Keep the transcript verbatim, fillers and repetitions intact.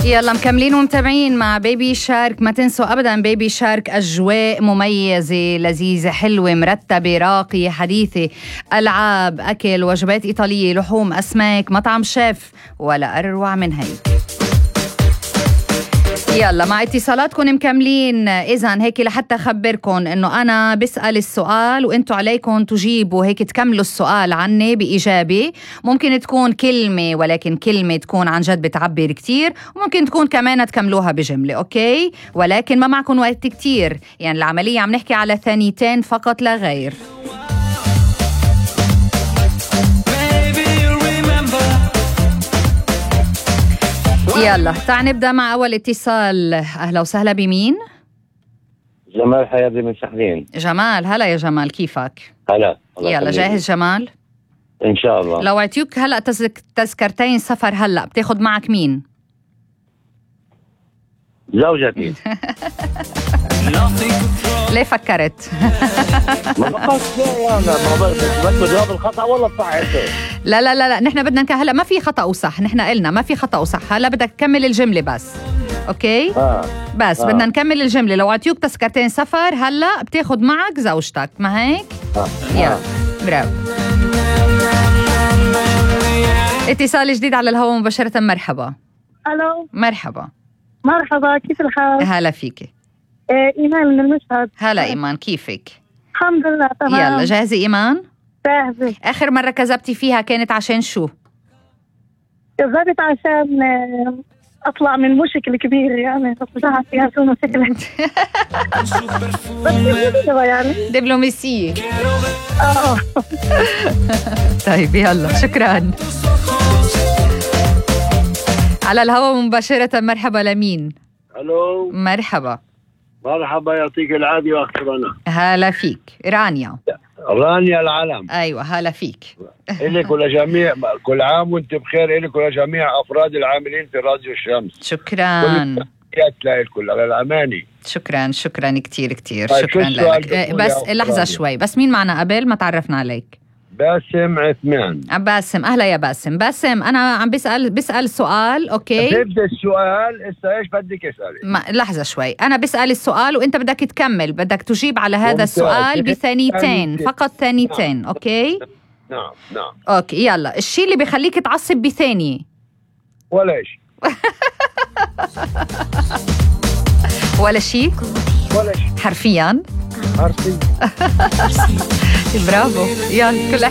يلا مكملين ومتابعين مع بيبي شارك. ما تنسوا أبدا بيبي شارك أجواء مميزة لذيذة حلوة مرتبة راقية حديثة، ألعاب، أكل، وجبات إيطالية، لحوم، أسماك، مطعم شيف، ولا أروع من هيك. يلا مع اتصالاتكم مكملين. إذن هيك لحتى أخبركم إنه أنا بسأل السؤال وإنتوا عليكم تجيبوا، هيك تكملوا السؤال عني بإجابة. ممكن تكون كلمة ولكن كلمة تكون عن جد بتعبر كتير، وممكن تكون كمان تكملوها بجملة. أوكي، ولكن ما معكم وقت كتير، يعني العملية عم نحكي على ثانيتين فقط لا غير. يلا تعال نبدأ مع أول اتصال. أهلا وسهلا بمين؟ جمال حيادي من سحلين. جمال، هلا يا جمال، كيفك؟ هلا. يلا جاهز جمال؟ إن شاء الله. لو عطيوك هلأ تزك... تذكرتين سفر هلأ بتاخد معك مين؟ زوجتي. ليه فكرت؟ ما بقصد يعني ما بدك جواب الخطأ ولا الصح انت؟ لا لا لا لا نحن بدنا نك... هلا ما في خطأ وصح، نحن قلنا ما في خطأ وصح، هلا بدك تكمل الجملة بس. اوكي؟ آه. بس آه. بدنا نكمل الجملة. لو عطيوك تذكرتين سفر هلا بتاخد معك زوجتك، ما هيك؟ آه. يلا آه. برافو. اتصال جديد على الهواء مباشرة. مرحبا. الو. مرحبا. مرحبا، كيف الحال؟ هلا فيكي. إيه ايمان من المشهد. هلا ايمان، كيفك؟ الحمد لله تمام. يلا جاهزة ايمان؟ جاهزة. اخر مرة كذبتي فيها كانت عشان شو؟ كذبت عشان اطلع من مشكل كبير، يعني بصراحة فيها شو مشكلة. بس يعني دبلوماسية. اه طيب يلا شكرا. على الهواء مباشرة. مرحبا لمين؟ الو. مرحبا. مرحبا، يعطيك العافية واختي رنا. هلا فيك. رانيا. رانيا العلم. ايوه هلا فيك. إلك ولجميع، كل عام وانت بخير، إلك ولجميع افراد العاملين في راديو الشمس. شكرا. كل على الاماني. شكرا شكرا كتير كتير. طيب شكرا لك. بس لحظة شوي، بس مين معنا قبل ما تعرفنا عليك؟ باسم عثمان. باسم، اهلا يا باسم. باسم انا عم بسال بسال سؤال. اوكي تبدا السؤال هسه، ايش بدك اسالي؟ لحظه شوي، انا بسال السؤال وانت بدك تكمل، بدك تجيب على هذا السؤال بثانيتين فقط، ثانيتين. نعم. اوكي نعم نعم. اوكي يلا. الشيء اللي بيخليك تعصب بثانيه؟ ولا شيء. ولا شيء. ولا شيء حرفيا. حرفيا. برافو. يلا كل